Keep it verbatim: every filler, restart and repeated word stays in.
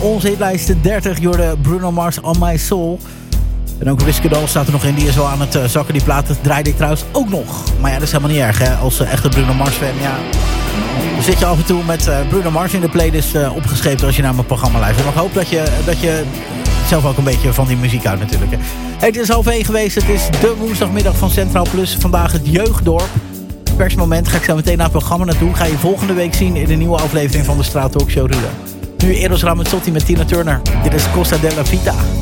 onze hitlijst dertig. Jorde Bruno Mars, On My Soul. En ook Wiz Khalifa staat er nog in. Die is wel aan het uh, zakken. Die platen draaide ik trouwens ook nog. Maar ja, dat is helemaal niet erg, hè. Als uh, echte Bruno Mars fan, ja. Dan zit je af en toe met uh, Bruno Mars in de playlist uh, opgeschreven als je naar mijn programma luistert. Maar ik hoop dat je, dat je zelf ook een beetje van die muziek houdt natuurlijk. Hè. Hey, het is half één geweest. Het is de woensdagmiddag van Centraal Plus. Vandaag het Jeugddorp. Persmoment. Ga ik zo meteen naar het programma naartoe. Ga je volgende week zien in een nieuwe aflevering van de Straat Talkshow Rude. Nu Eros Ramazzotti met Tina Turner. Dit is Costa della Vita.